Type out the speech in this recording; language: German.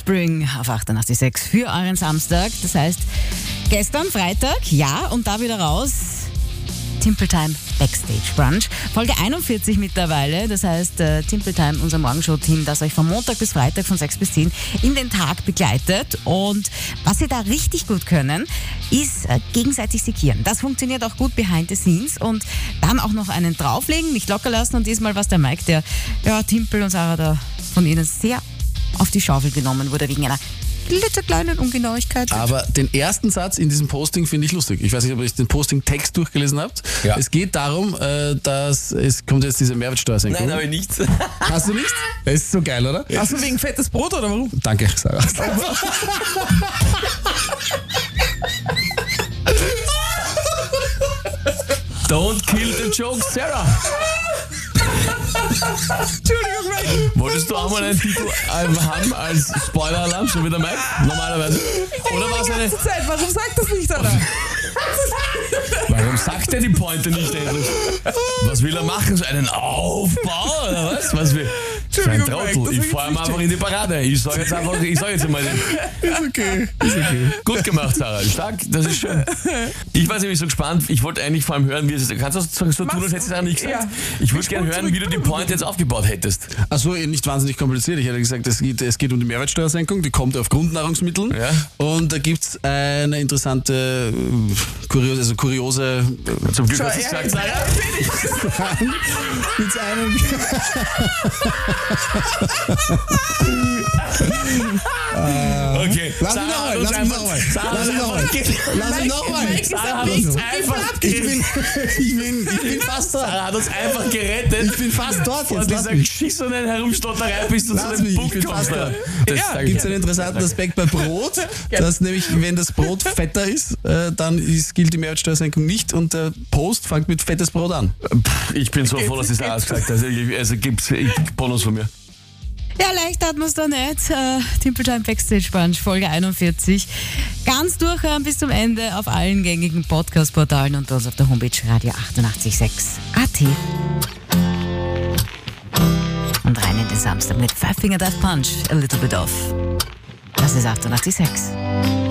Offspring auf 88.6 für euren Samstag. Das heißt, gestern Freitag, ja, und da wieder raus. Timple Time Backstage Brunch. Folge 41 mittlerweile. Das heißt, Timple Time, unser Morgenshow-Team, das euch von Montag bis Freitag von 6 bis 10 in den Tag begleitet. Und was sie da richtig gut können, ist gegenseitig sekieren. Das funktioniert auch gut behind the scenes. Und dann auch noch einen drauflegen, nicht locker lassen. Und diesmal war es der Mike, der Timple und Sarah da von ihnen sehr auf die Schaufel genommen wurde wegen einer klitzekleinen Ungenauigkeit. Aber den ersten Satz in diesem Posting finde ich lustig. Ich weiß nicht, ob ihr den Posting-Text durchgelesen habt. Ja. Es geht darum, dass es kommt jetzt diese Mehrwertsteuersenkung. Nein, habe ich nicht. Hast du nicht? Das ist so geil, oder? Hast du wegen fettes Brot oder warum? Danke, Sarah. Don't kill the joke, Sarah. Entschuldigung, Mike. Wolltest du auch mal einen Titel haben als Spoiler-Alarm, so wie der Mike? Normalerweise. Oder war es eine... Zeit. Warum sagt das nicht einer? Warum sagt er die Pointe nicht endlich? Was will er machen? So einen Aufbau oder was? Was will... So ein Entschuldigung, Mike, Trottel. das Ich fahre ihm einfach in die Parade. Ich sage jetzt einfach, mal den. Ist okay. Gut gemacht, Sarah. Stark, das ist schön. Ich war nämlich so gespannt. Ich wollte eigentlich vor allem hören, wie es ist. Kannst du das so tun, als hättest du es nicht gesagt? Ja. Ich würde gerne hören, wie du die Pointe jetzt aufgebaut hättest. Achso, nicht wahnsinnig kompliziert. Ich hätte gesagt, es geht um die Mehrwertsteuersenkung, die kommt auf Grundnahrungsmitteln. Ja. Und da gibt es eine interessante, kuriose... Zum Glück hast du es gesagt, Sarah. Mit einem... Okay. Lass ihn nochmal. Sarah hat uns einfach gerettet. Ich bin fast dort. Sarah hat uns einfach gerettet. Ich bin fast dort Von jetzt. dieser geschissenen Herumstotterei bis du zu dem Punkt kommst. Da gibt es einen interessanten Aspekt bei Brot, dass nämlich, wenn das Brot fetter ist, dann gilt die Mehrwertsteuersenkung nicht und der Post fängt mit fettes Brot an. Ich bin so froh, dass ich es ausgesagt habe. Also gibt's Bonus von mir. Ja, leicht hat man es da nicht. Timple Time Backstage Brunch, Folge 41. Ganz durchhören bis zum Ende auf allen gängigen Podcast-Portalen und bei uns auf der Homepage Radio 88.6 AT. Und rein in den Samstag mit Five Finger Death Punch, A Little Bit Off. Das ist 88.6.